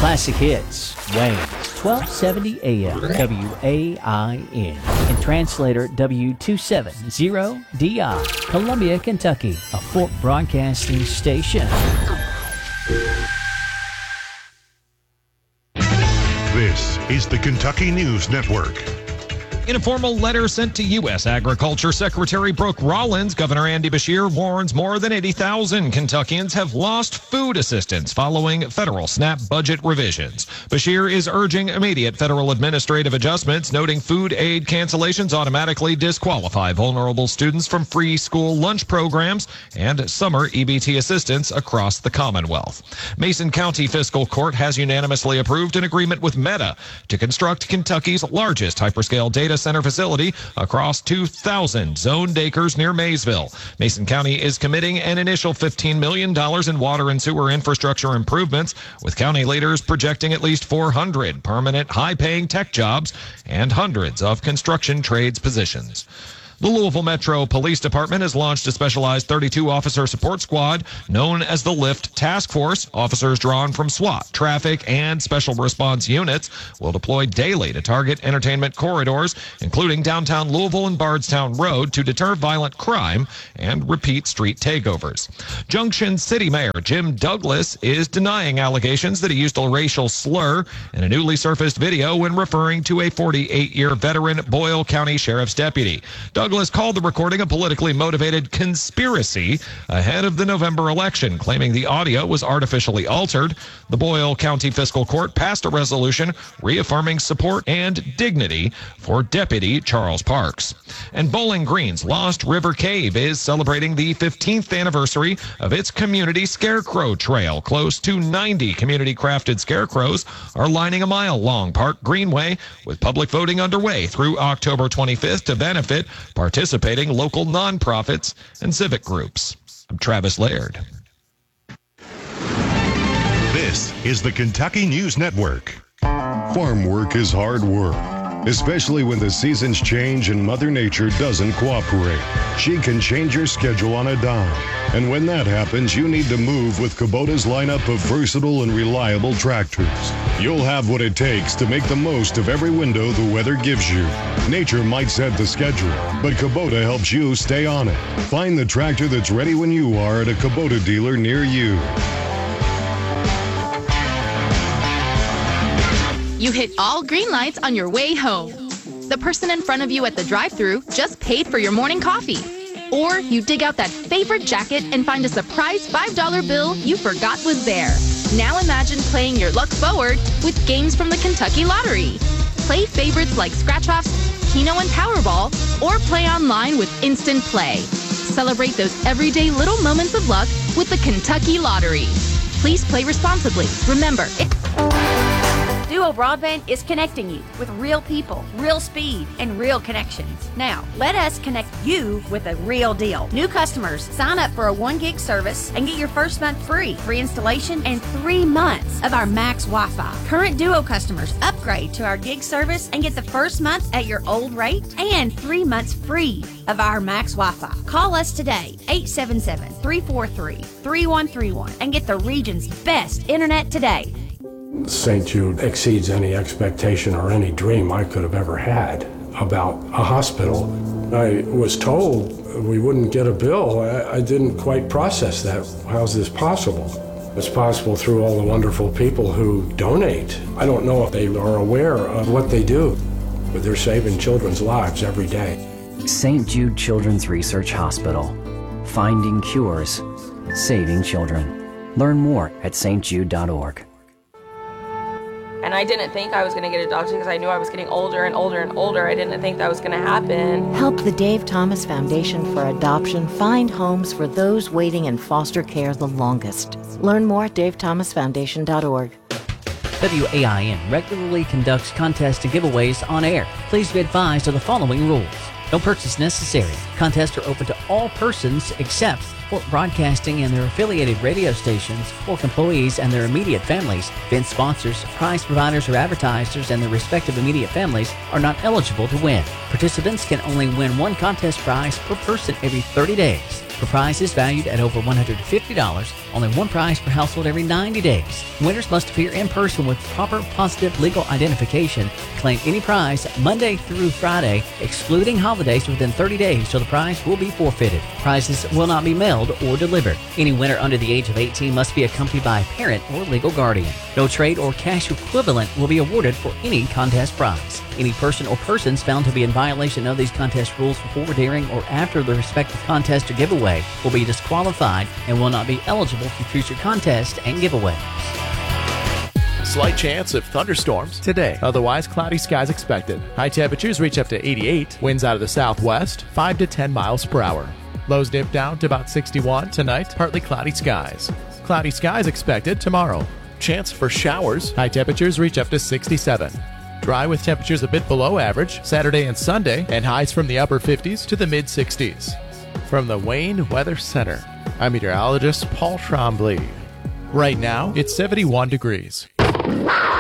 Classic Hits, Wayne, 1270 AM, WAIN, and translator W270DI, Columbia, Kentucky, a Fort Broadcasting station. This is the Kentucky News Network. In a formal letter sent to U.S. Agriculture Secretary Brooke Rollins, Governor Andy Beshear warns more than 80,000 Kentuckians have lost food assistance following federal SNAP budget revisions. Beshear is urging immediate federal administrative adjustments, noting food aid cancellations automatically disqualify vulnerable students from free school lunch programs and summer EBT assistance across the Commonwealth. Mason County Fiscal Court has unanimously approved an agreement with Meta to construct Kentucky's largest hyperscale data center facility across 2,000 zoned acres near Maysville. Mason County is committing an initial $15 million in water and sewer infrastructure improvements, with county leaders projecting at least 400 permanent, high-paying tech jobs and hundreds of construction trades positions. The Louisville Metro Police Department has launched a specialized 32-officer support squad known as the LIFT Task Force. Officers drawn from SWAT, traffic, and special response units will deploy daily to target entertainment corridors, including downtown Louisville and Bardstown Road, to deter violent crime and repeat street takeovers. Junction City Mayor Jim Douglas is denying allegations that he used a racial slur in a newly surfaced video when referring to a 48-year veteran Boyle County Sheriff's deputy. Douglas called the recording a politically motivated conspiracy ahead of the November election, claiming the audio was artificially altered. The Boyle County Fiscal Court passed a resolution reaffirming support and dignity for Deputy Charles Parks. And Bowling Green's Lost River Cave is celebrating the 15th anniversary of its community scarecrow trail. Close to 90 community-crafted scarecrows are lining a mile-long park greenway, with public voting underway through October 25th to benefit participating local nonprofits and civic groups. I'm Travis Laird. This is the Kentucky News Network. Farm work is hard work, especially when the seasons change and Mother Nature doesn't cooperate. She can change your schedule on a dime. And when that happens, you need to move with Kubota's lineup of versatile and reliable tractors. You'll have what it takes to make the most of every window the weather gives you. Nature might set the schedule, but Kubota helps you stay on it. Find the tractor that's ready when you are at a Kubota dealer near you. You hit all green lights on your way home. The person in front of you at the drive-thru just paid for your morning coffee. Or you dig out that favorite jacket and find a surprise $5 bill you forgot was there. Now imagine playing your luck forward with games from the Kentucky Lottery. Play favorites like Scratch-Offs, Keno, and Powerball, or play online with Instant Play. Celebrate those everyday little moments of luck with the Kentucky Lottery. Please play responsibly. Remember, Duo Broadband is connecting you with real people, real speed, and real connections. Now, let us connect you with a real deal. New customers, sign up for a 1 gig service and get your first month free installation, and 3 months of our Max Wi-Fi. Current Duo customers, upgrade to our gig service and get the first month at your old rate and 3 months free of our Max Wi-Fi. Call us today, 877-343-3131, and get the region's best internet today. St. Jude exceeds any expectation or any dream I could have ever had about a hospital. I was told we wouldn't get a bill. I didn't quite process that. How's this possible? It's possible through all the wonderful people who donate. I don't know if they are aware of what they do, but they're saving children's lives every day. St. Jude Children's Research Hospital. Finding cures, saving children. Learn more at stjude.org. And I didn't think I was going to get adopted because I knew I was getting older and older and older. I didn't think that was going to happen. Help the Dave Thomas Foundation for Adoption find homes for those waiting in foster care the longest. Learn more at davethomasfoundation.org. WAIN regularly conducts contests and giveaways on air. Please be advised of the following rules. No purchase necessary. Contests are open to all persons except Fort Broadcasting and their affiliated radio stations, Fort employees and their immediate families. Event sponsors, prize providers, or advertisers and their respective immediate families are not eligible to win. Participants can only win one contest prize per person every 30 days. For prizes valued at over $150, only one prize per household every 90 days. Winners must appear in person with proper positive legal identification. Claim any prize Monday through Friday, excluding holidays within 30 days, so the prize will be forfeited. Prizes will not be mailed or delivered. Any winner under the age of 18 must be accompanied by a parent or legal guardian. No trade or cash equivalent will be awarded for any contest prize. Any person or persons found to be in violation of these contest rules before, during, or after the respective contest or giveaway will be disqualified and will not be eligible for future contests and giveaways. Slight chance of thunderstorms today. Otherwise, cloudy skies expected. High temperatures reach up to 88. Winds out of the southwest, 5 to 10 miles per hour. Lows dip down to about 61 tonight. Partly cloudy skies. Cloudy skies expected tomorrow. Chance for showers. High temperatures reach up to 67. Dry with temperatures a bit below average Saturday and Sunday, and highs from the upper 50s to the mid 60s. From the Wayne Weather Center, I'm meteorologist Paul Trombley. Right now, it's 71 degrees.